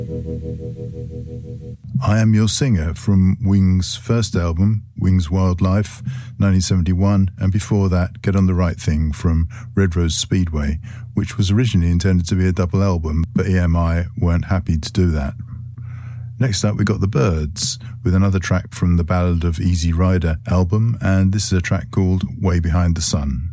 I Am Your Singer from Wings' first album, Wings Wildlife, 1971, and before that, Get on the Right Thing from Red Rose Speedway, which was originally intended to be a double album, but EMI weren't happy to do that. Next up, we got The Byrds with another track from the Ballad of Easy Rider album, and this is a track called Way Behind the Sun.